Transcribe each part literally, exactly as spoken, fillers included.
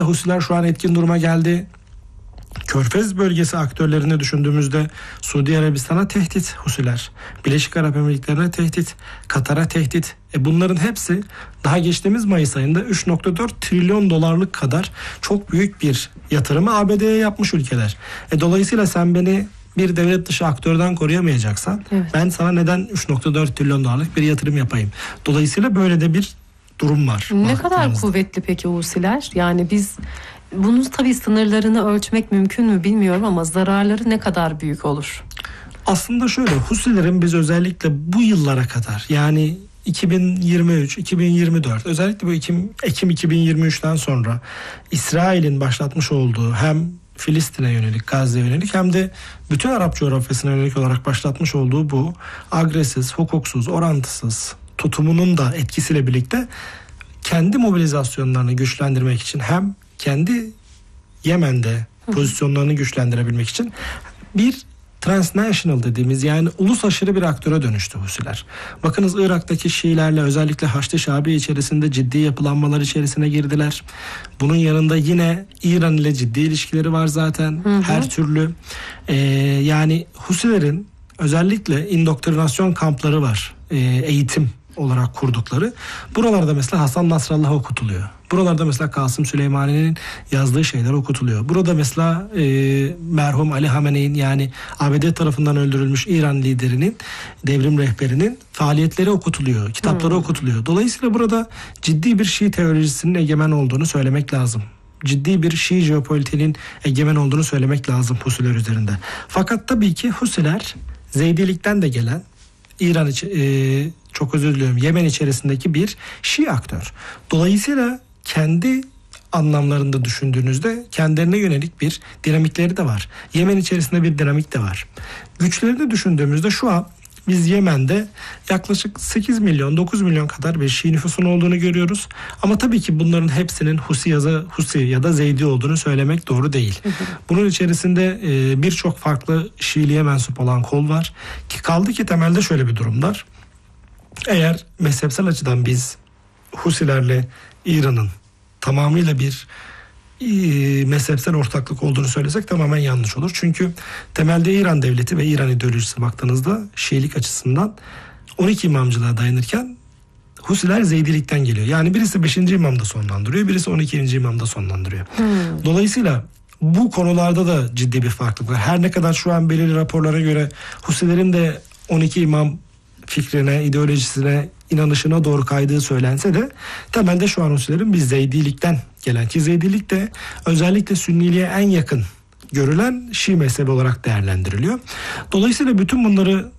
Husiler şu an etkin duruma geldi. Körfez bölgesi aktörlerini düşündüğümüzde Suudi Arabistan'a tehdit Husiler, Birleşik Arap Emirlikleri'ne tehdit, Katar'a tehdit. E bunların hepsi daha geçtiğimiz Mayıs ayında üç nokta dört trilyon dolarlık kadar çok büyük bir yatırımı A B D'ye yapmış ülkeler. E dolayısıyla sen beni bir devlet dışı aktörden koruyamayacaksan evet. ben sana neden üç nokta dört trilyon dolarlık bir yatırım yapayım? Dolayısıyla böyle de bir durum var. Ne kadar kuvvetli peki Husiler? Yani biz bunun tabii sınırlarını ölçmek mümkün mü bilmiyorum ama zararları ne kadar büyük olur? Aslında şöyle, Husilerin biz özellikle bu yıllara kadar, yani iki bin yirmi üç iki bin yirmi dört özellikle bu Ekim, Ekim iki bin yirmi üçten sonra İsrail'in başlatmış olduğu hem Filistin'e yönelik, Gazze'ye yönelik hem de bütün Arap coğrafyasına yönelik olarak başlatmış olduğu bu agresif, hukuksuz, orantısız tutumunun da etkisiyle birlikte kendi mobilizasyonlarını güçlendirmek için hem kendi Yemen'de pozisyonlarını güçlendirebilmek için bir transnational dediğimiz, yani ulus aşırı bir aktöre dönüştü Husiler. Bakınız Irak'taki Şiilerle özellikle Haçlı Şabi içerisinde ciddi yapılanmalar içerisine girdiler. Bunun yanında yine İran ile ciddi ilişkileri var zaten. Hı hı. Her türlü. Ee, yani Husilerin özellikle indoktrinasyon kampları var. Ee, eğitim olarak kurdukları. Buralarda mesela Hasan Nasrallah okutuluyor. Buralarda mesela Kasım Süleymani'nin yazdığı şeyler okutuluyor. Burada mesela e, merhum Ali Hamene'in, yani A B D tarafından öldürülmüş İran liderinin, devrim rehberinin faaliyetleri okutuluyor. Kitapları hmm. okutuluyor. Dolayısıyla burada ciddi bir Şii teolojisinin egemen olduğunu söylemek lazım. Ciddi bir Şii jeopolitiğinin egemen olduğunu söylemek lazım Husiler üzerinde. Fakat tabii ki Husiler Zeydilikten de gelen, İran için e, çok özür diliyorum, Yemen içerisindeki bir Şii aktör. Dolayısıyla kendi anlamlarında düşündüğünüzde kendilerine yönelik bir dinamikleri de var. Yemen içerisinde bir dinamik de var. Güçlerini düşündüğümüzde şu an biz Yemen'de yaklaşık sekiz milyon dokuz milyon kadar bir Şii nüfusun olduğunu görüyoruz. Ama tabii ki bunların hepsinin Husi ya da, Husi ya da Zeydi olduğunu söylemek doğru değil. Hı hı. Bunun içerisinde e, birçok farklı Şiiliğe mensup olan kol var. Ki kaldı ki temelde şöyle bir durumlar. Eğer mezhepsel açıdan biz Husilerle İran'ın tamamıyla bir e, mezhepsel ortaklık olduğunu söylesek tamamen yanlış olur. Çünkü temelde İran devleti ve İran ideolojisine baktığınızda Şiilik açısından on iki imamcılığa dayanırken Husiler Zeydilikten geliyor. Yani birisi beşinci imamda sonlandırıyor, birisi on ikinci imamda sonlandırıyor. Hmm. Dolayısıyla bu konularda da ciddi bir farklılık var. Her ne kadar şu an belirli raporlara göre Husilerin de on iki imam fikrine, ideolojisine, inanışına doğru kaydığı söylense de temelde şu an Husilerin bir Zeydilikten gelen, ki Zeydilik de özellikle Sünniliğe en yakın görülen Şii mezhebi olarak değerlendiriliyor. Dolayısıyla bütün bunları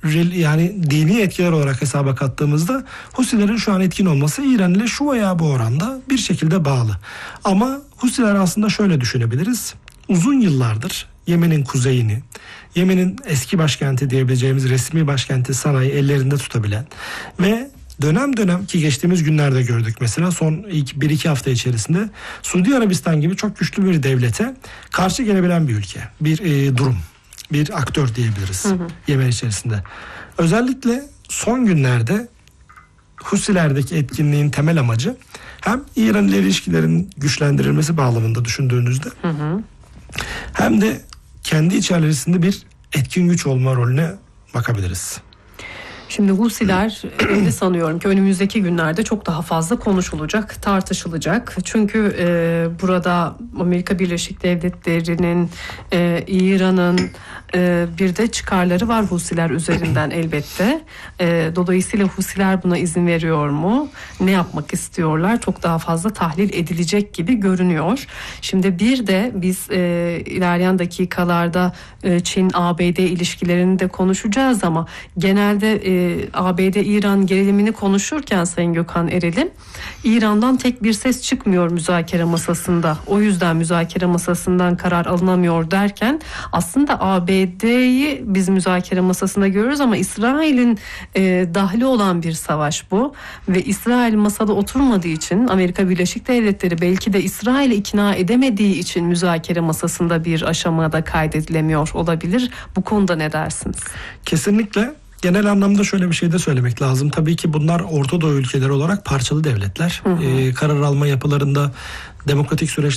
yani dini etkiler olarak hesaba kattığımızda Husilerin şu an etkin olması İran ile şu veya bu oranda bir şekilde bağlı. Ama Husiler aslında şöyle düşünebiliriz. Uzun yıllardır Yemen'in kuzeyini, Yemen'in eski başkenti diyebileceğimiz resmi başkenti Sana'yı ellerinde tutabilen ve dönem dönem, ki geçtiğimiz günlerde gördük mesela son ilk bir iki hafta içerisinde Suudi Arabistan gibi çok güçlü bir devlete karşı gelebilen bir ülke, bir e, durum, bir aktör diyebiliriz hı hı. Yemen içerisinde. Özellikle son günlerde Husilerdeki etkinliğin temel amacı hem İran ile ilişkilerin güçlendirilmesi bağlamında düşündüğünüzde hı hı. hem de kendi içerisinde bir etkin güç olma rolüne bakabiliriz. Şimdi Husiler de sanıyorum ki önümüzdeki günlerde çok daha fazla konuşulacak, tartışılacak. Çünkü e, burada Amerika Birleşik Devletleri'nin, e, İran'ın e, bir de çıkarları var Husiler üzerinden elbette. E, dolayısıyla Husiler buna izin veriyor mu? Ne yapmak istiyorlar? Çok daha fazla tahlil edilecek gibi görünüyor. Şimdi bir de biz e, ilerleyen dakikalarda e, Çin-A B D ilişkilerini de konuşacağız ama genelde e, A B D-İran gerilimini konuşurken Sayın Gökhan Erel'im, İran'dan tek bir ses çıkmıyor müzakere masasında. O yüzden müzakere masasından karar alınamıyor derken aslında A B D'yi biz müzakere masasında görüyoruz ama İsrail'in e, dahli olan bir savaş bu. Ve İsrail masada oturmadığı için Amerika Birleşik Devletleri belki de İsrail'i ikna edemediği için müzakere masasında bir aşamada kaydedilemiyor olabilir. Bu konuda ne dersiniz? Kesinlikle. Genel anlamda şöyle bir şey de söylemek lazım. Tabii ki bunlar Orta Doğu ülkeleri olarak parçalı devletler. Hı hı. Ee, karar alma yapılarında demokratik süreç